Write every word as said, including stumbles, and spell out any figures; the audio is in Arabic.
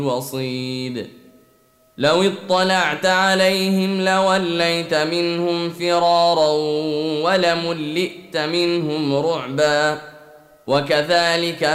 وصيد لو اطلعت عليهم لوليت منهم فرارا ولملئت منهم رعبا وكذلك